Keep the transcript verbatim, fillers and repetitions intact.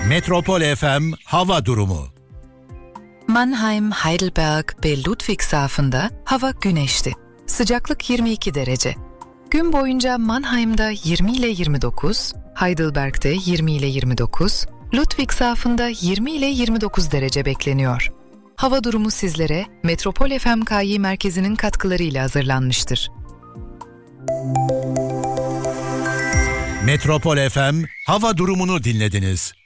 Metropol F M hava durumu. Mannheim, Heidelberg ve Ludwigshafen'da hava güneşli. Sıcaklık yirmi iki derece. Gün boyunca Mannheim'da yirmi ile yirmi dokuz, Heidelberg'de yirmi ile yirmi dokuz, Ludwigshafen'da yirmi ile yirmi dokuz derece bekleniyor. Hava durumu sizlere Metropol F M K Y merkezinin katkılarıyla hazırlanmıştır. Metropol F M hava durumunu dinlediniz.